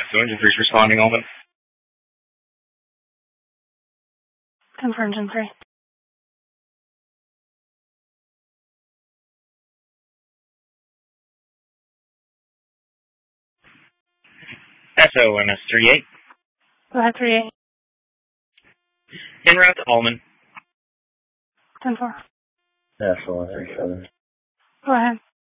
So engine 3's responding, Alman. Confirm engine 3. SOMS-38. Go ahead, 38. En route to Alman. 10-4. SOMS-37. Go ahead.